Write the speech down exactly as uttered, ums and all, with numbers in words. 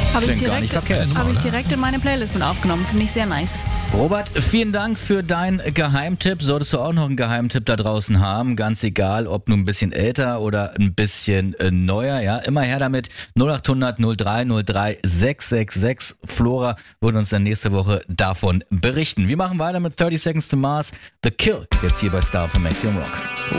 Habe ich, Klingt gar nicht direkt- verkehrt. hab ich direkt in meine Playlist mit aufgenommen. Finde ich sehr nice. Robert, vielen Dank für deinen Geheimtipp. Solltest du auch noch einen Geheimtipp da draußen haben, ganz egal, ob nun ein bisschen älter oder ein bisschen äh, neuer, ja, immer her damit. null acht hundert null drei null drei sechs sechs sechs. Flora wird uns dann nächste Woche davon berichten. Wir machen weiter mit thirty Seconds to Mars. The Kill, jetzt hier bei Star von Maxium Rock.